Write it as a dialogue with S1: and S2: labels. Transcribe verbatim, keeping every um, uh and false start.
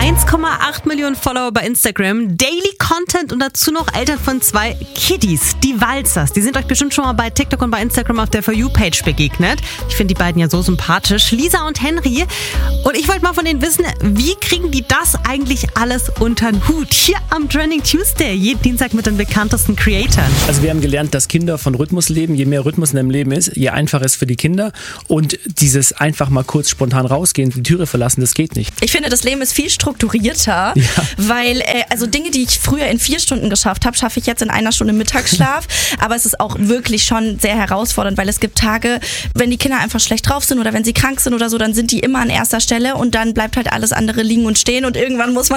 S1: eins Komma acht Millionen Follower bei Instagram, Daily Content und dazu noch Eltern von zwei Kiddies, die Walzers. Die sind euch bestimmt schon mal bei TikTok und bei Instagram auf der For You-Page begegnet. Ich finde die beiden ja so sympathisch, Lisa und Henry. Und ich wollte mal von denen wissen, wie kriegen die das eigentlich alles unter den Hut? Hier am Trending Tuesday, jeden Dienstag mit den bekanntesten Creatoren.
S2: Also wir haben gelernt, dass Kinder von Rhythmus leben. Je mehr Rhythmus in deinem Leben ist, je einfacher ist es für die Kinder. Und dieses einfach mal kurz spontan rausgehen, die Türe verlassen, das geht nicht.
S3: Ich finde, das Leben ist viel strukturierter,
S2: ja.
S3: weil äh, also Dinge, die ich früher in vier Stunden geschafft habe, schaffe ich jetzt in einer Stunde Mittagsschlaf. Aber es ist auch wirklich schon sehr herausfordernd, weil es gibt Tage, wenn die Kinder einfach schlecht drauf sind oder wenn sie krank sind oder so, dann sind die immer an erster Stelle und dann bleibt halt alles andere liegen und stehen und irgendwann muss man